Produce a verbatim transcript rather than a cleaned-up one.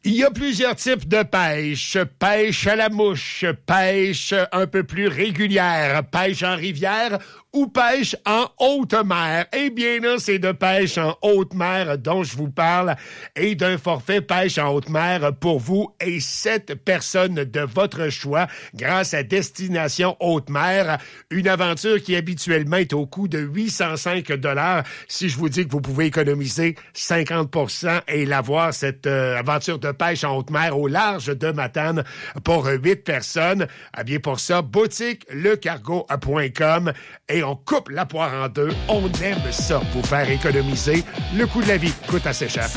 Il y a plusieurs types de pêche. Pêche à la mouche, pêche un peu plus régulière, pêche en rivière ou pêche en haute mer. Eh bien là, c'est de pêche en haute mer dont je vous parle et d'un forfait pêche en haute mer pour vous et sept personnes de votre choix grâce à Destination Haute Mer. Une aventure qui habituellement est au coût de huit cent cinq dollars. Si je vous dis que vous pouvez économiser cinquante pour cent et l'avoir, cette euh, aventure de pêche en haute mer au large de Matane pour huit personnes, eh bien pour ça, boutique le cargo point com et on coupe la poire en deux. On aime ça, vous faire économiser. Le coût de la vie coûte assez cher.